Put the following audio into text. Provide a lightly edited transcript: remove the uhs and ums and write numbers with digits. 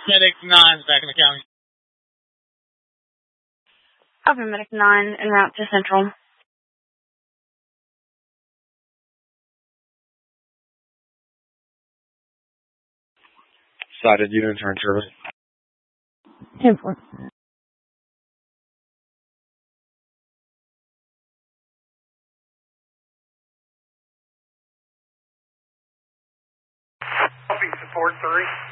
Medic 9's back in the county. Copy, Medic 9 en route to Central. Sighted unit turn service. 10-4. Copy, support 3.